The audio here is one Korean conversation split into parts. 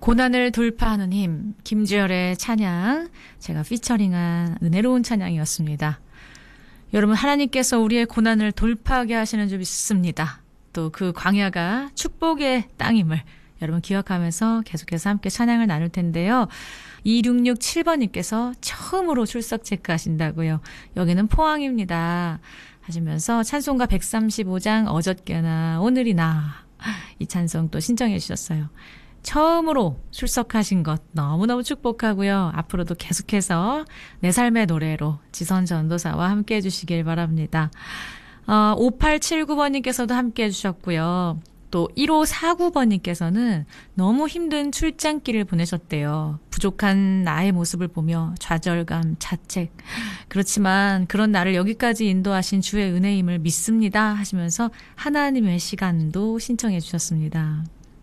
고난을 돌파하는 힘, 김주열의 찬양, 제가 피처링한 은혜로운 찬양이었습니다. 여러분, 하나님께서 우리의 고난을 돌파하게 하시는 줄 믿습니다. 또 그 광야가 축복의 땅임을 여러분 기억하면서 계속해서 함께 찬양을 나눌 텐데요. 2667번님께서 처음으로 출석 체크하신다고요. 여기는 포항입니다. 하시면서 찬송가 135장 어저께나 오늘이나 이 찬송 또 신청해 주셨어요. 처음으로 출석하신 것 너무너무 축복하고요. 앞으로도 계속해서 내 삶의 노래로 지선 전도사와 함께 해주시길 바랍니다. 5879번님께서도 함께 해주셨고요. 또 1549번님께서는 너무 힘든 출장길을 보내셨대요. 부족한 나의 모습을 보며 좌절감, 자책. 그렇지만 그런 나를 여기까지 인도하신 주의 은혜임을 믿습니다 하시면서 하나님의 시간도 신청해 주셨습니다.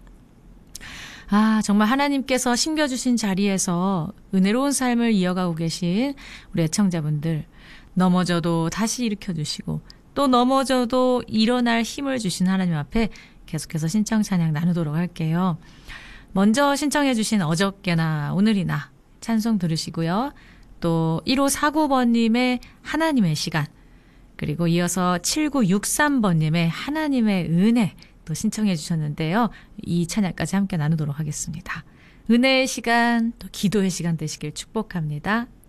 정말 하나님께서 심겨주신 자리에서 은혜로운 삶을 이어가고 계신 우리 애청자분들, 넘어져도 다시 일으켜주시고 또 넘어져도 일어날 힘을 주신 하나님 앞에 계속해서 신청 찬양 나누도록 할게요. 먼저 신청해 주신 어저께나 오늘이나 찬송 들으시고요. 또 1549번님의 하나님의 시간, 그리고 이어서 7963번님의 하나님의 은혜 또 신청해 주셨는데요. 이 찬양까지 함께 나누도록 하겠습니다. 은혜의 시간, 또 기도의 시간 되시길 축복합니다.